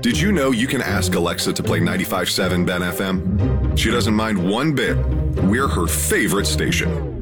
Did you know you can ask Alexa to play 95.7 Ben FM? She doesn't mind one bit. We're her favorite station.